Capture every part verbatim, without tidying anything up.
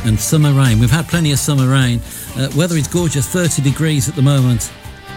and summer rain. We've had plenty of summer rain. Uh, weather is gorgeous, thirty degrees at the moment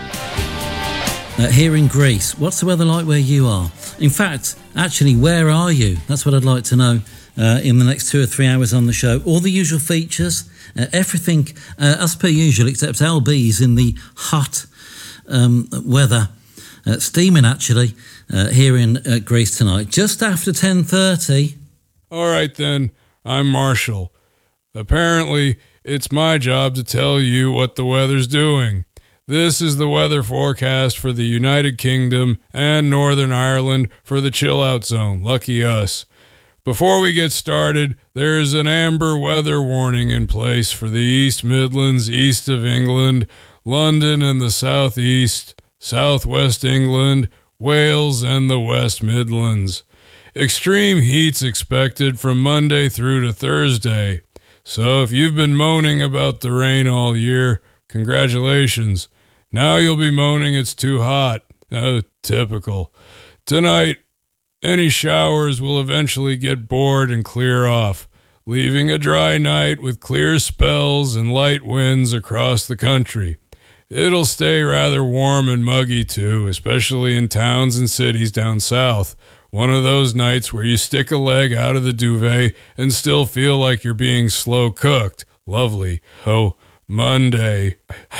uh, here in Greece. What's the weather like where you are? In fact, actually, where are you? That's what I'd like to know uh, in the next two or three hours on the show. All the usual features, uh, everything uh, as per usual, except L B's in the hot um, weather. Uh, steaming, actually, uh, here in uh, Greece tonight, just after ten thirty. All right, then. I'm Marshall. Apparently, it's my job to tell you what the weather's doing. This is the weather forecast for the United Kingdom and Northern Ireland for the chill-out zone. Lucky us. Before we get started, there is an amber weather warning in place for the East Midlands, east of England, London and the southeast, southwest England, Wales, and the West Midlands. Extreme heat's expected from Monday through to Thursday. So if you've been moaning about the rain all year, congratulations. Now you'll be moaning it's too hot. Oh, typical. Tonight, any showers will eventually get bored and clear off, leaving a dry night with clear spells and light winds across the country. It'll stay rather warm and muggy too, especially in towns and cities down south. One of those nights where you stick a leg out of the duvet and still feel like you're being slow cooked. Lovely. Oh, Monday.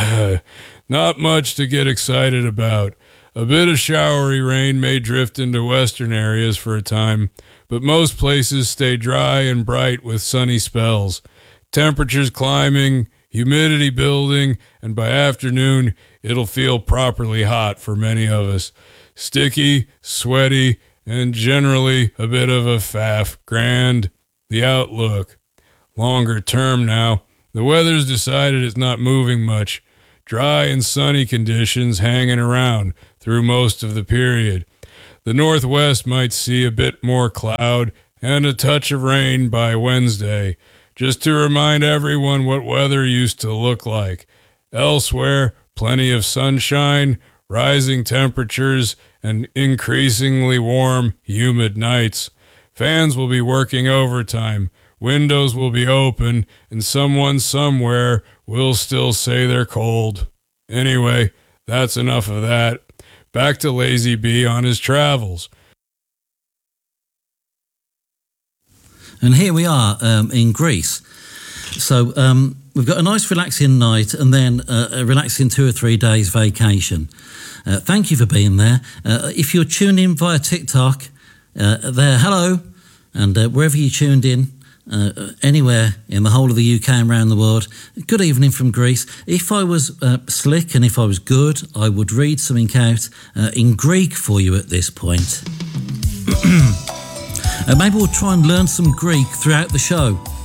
Not much to get excited about. A bit of showery rain may drift into western areas for a time, but most places stay dry and bright with sunny spells. Temperatures climbing, humidity building, and by afternoon, it'll feel properly hot for many of us. Sticky, sweaty, and generally a bit of a faff. Grand. The outlook. Longer term now. The weather's decided it's not moving much. Dry and sunny conditions hanging around through most of the period. The northwest might see a bit more cloud and a touch of rain by Wednesday, just to remind everyone what weather used to look like. Elsewhere, plenty of sunshine, rising temperatures, and increasingly warm, humid nights. Fans will be working overtime, windows will be open, and someone somewhere will still say they're cold. Anyway, that's enough of that. Back to Lazy B on his travels. And here we are um, in Greece. So um, we've got a nice relaxing night and then uh, a relaxing two or three days vacation. Uh, thank you for being there. Uh, if you're tuned in via TikTok, uh, there, hello. And uh, wherever you tuned in, uh, anywhere in the whole of the U K and around the world, good evening from Greece. If I was uh, slick and if I was good, I would read something out uh, in Greek for you at this point. uh, maybe we'll try and learn some Greek throughout the show.